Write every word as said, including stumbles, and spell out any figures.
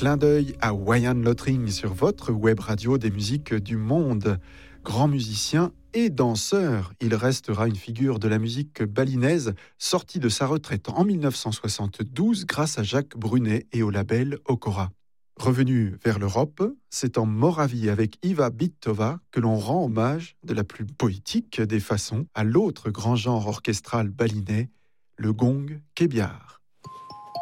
Clin d'œil à Wayan Lottering sur votre web radio des musiques du monde. Grand musicien et danseur, il restera une figure de la musique balinaise, sorti de sa retraite en dix-neuf cent soixante-douze grâce à Jacques Brunet et au label Okora. Revenu vers l'Europe, c'est en Moravie avec Iva Bitova que l'on rend hommage de la plus poétique des façons à l'autre grand genre orchestral balinais, le gong kébiar.